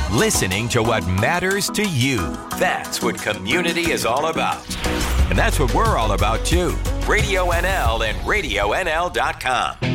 Listening to what matters to you. That's what community is all about. And that's what we're all about, too. Radio NL and RadioNL.com.